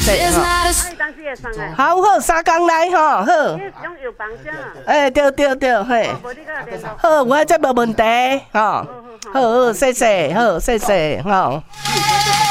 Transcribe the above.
谢哈。好好，3工来吼，好。对，嘿。好，我这无问题，吼。好，谢谢，好，谢谢，吼。